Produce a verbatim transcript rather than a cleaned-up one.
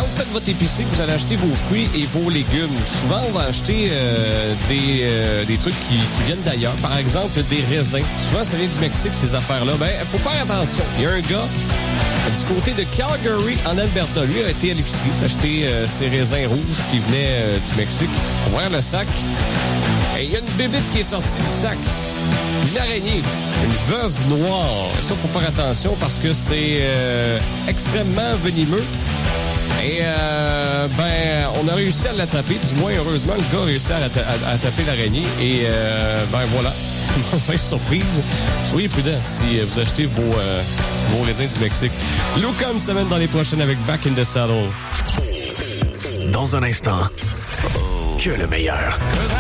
quand vous faites votre épicerie, vous allez acheter vos fruits et vos légumes. Souvent, on va acheter euh, des, euh, des trucs qui, qui viennent d'ailleurs. Par exemple, des raisins. Souvent, ça vient du Mexique, ces affaires-là. Ben, il faut faire attention. Il y a un gars du côté de Calgary, en Alberta. Lui a été à l'épicerie, s'acheter euh, ses raisins rouges qui venaient euh, du Mexique. Ouvrir le sac. Et il y a une bébite qui est sortie du sac. Une araignée, une veuve noire. Ça, faut faire attention parce que c'est euh, extrêmement venimeux. Et euh, ben, on a réussi à l'attraper. Du moins, heureusement, le gars a réussi à, à, à taper l'araignée. Et euh, ben voilà, mauvaise surprise. Soyez prudents si vous achetez vos, euh, vos raisins du Mexique. Luca une semaine dans les prochaines avec Back in the Saddle. Dans un instant, que le meilleur.